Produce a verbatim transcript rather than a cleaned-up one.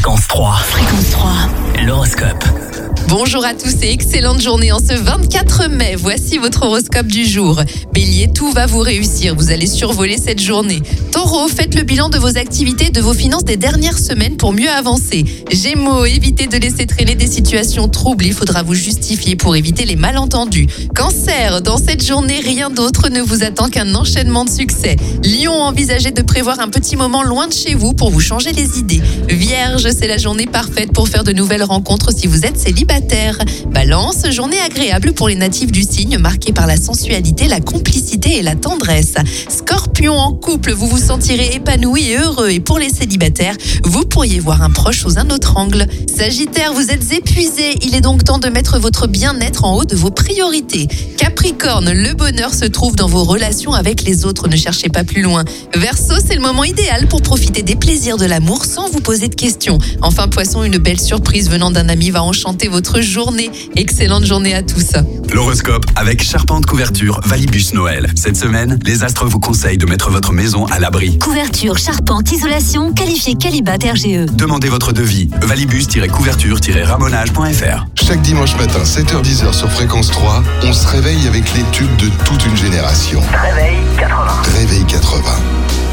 Fréquence trois. Fréquence trois. L'horoscope. Bonjour à tous et excellente journée en ce vingt-quatre mai. Voici votre horoscope du jour. Bélier, tout va vous réussir. Vous allez survoler cette journée. Taureau, faites le bilan de vos activités et de vos finances des dernières semaines pour mieux avancer. Gémeaux, évitez de laisser traîner des situations troubles. Il faudra vous justifier pour éviter les malentendus. Cancer, dans cette journée, rien d'autre ne vous attend qu'un enchaînement de succès. Lion, envisagez de prévoir un petit moment loin de chez vous pour vous changer les idées. Vierge, c'est la journée parfaite pour faire de nouvelles rencontres si vous êtes célibataire. Balance, journée agréable pour les natifs du signe, marquée par la sensualité, la complicité et la tendresse. Scorpion, en couple, vous vous sentirez épanoui et heureux. Et pour les célibataires, vous pourriez voir un proche sous un autre angle. Sagittaire, vous êtes épuisé. Il est donc temps de mettre votre bien-être en haut de vos priorités. Capricorne, le bonheur se trouve dans vos relations avec les autres. Ne cherchez pas plus loin. Verseau, c'est le moment idéal pour profiter des plaisirs de l'amour sans vous poser de questions. Enfin, Poisson, une belle surprise venant d'un ami va enchanter votre journée. Excellente journée à tous. L'horoscope avec Charpente Couverture Valibus Noël. Cette semaine, les astres vous conseillent de mettre votre maison à l'abri. Couverture, charpente, isolation, qualifié Qualibat R G E. Demandez votre devis. valibus-couverture-ramonage point f r. Chaque dimanche matin, sept heures dix sur Fréquence trois, on se réveille avec les tubes de toute une génération. Réveil quatre-vingts. Réveil quatre-vingts.